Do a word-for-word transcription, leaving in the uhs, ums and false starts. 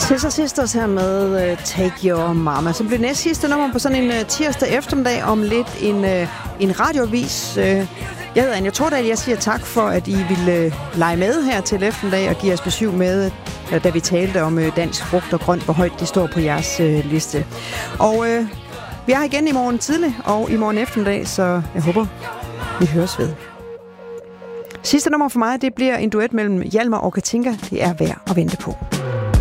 Sister Sisters her med uh, Take Your Mama, som bliver næst sidste nummer på sådan en uh, tirsdag eftermiddag, om lidt en, uh, en radioavis. Uh, jeg hedder Anja Tordal, jeg siger tak for, at I ville uh, lege med her til eftermiddag og give os besøg med, uh, da vi talte om uh, dansk frugt og grønt, hvor højt det står på jeres uh, liste. Og uh, vi er her igen i morgen tidlig og i morgen eftermiddag, så jeg håber, vi høres ved. Sidste nummer for mig, det bliver en duet mellem Hjalmar og Katinka. Det er værd at vente på.